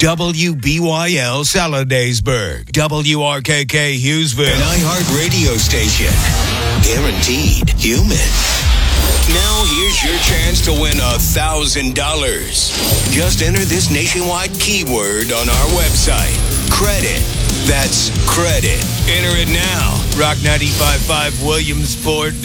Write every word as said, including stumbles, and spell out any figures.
W B Y L Saladaysburg, W R K K Hughesville, an iHeart radio station. Guaranteed human. Now here's your chance to win a thousand dollars. Just enter this nationwide keyword on our website. Credit. That's credit. Enter it now. Rock ninety-five point five Williamsport.